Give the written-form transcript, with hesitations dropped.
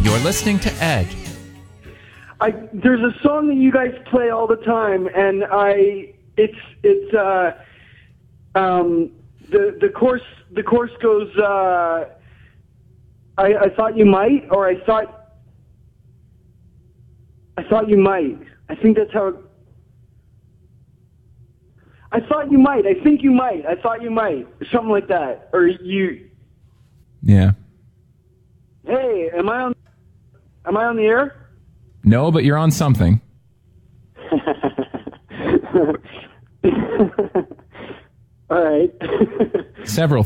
You're listening to Edge. There's a song that you guys play all the time, and the chorus goes, I thought you might, or I thought you might. I think that's how I thought you might. I think you might. I thought you might. Something like that. Or you. Yeah. Hey, am I on the air? No, but you're on something. All right. Several